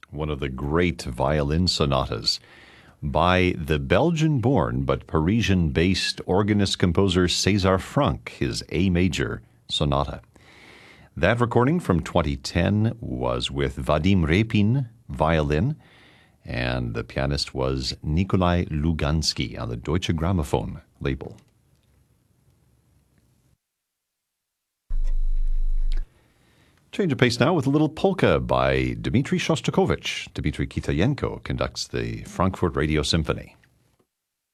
one of the great violin sonatas by the Belgian-born but Parisian-based organist-composer César Franck, his A major sonata. That recording from 2010 was with Vadim Repin, violin, and the pianist was Nikolai Lugansky on the Deutsche Grammophon label. Change of pace now with a little polka by Dmitri Shostakovich. Dmitri Kitayenko conducts the Frankfurt Radio Symphony.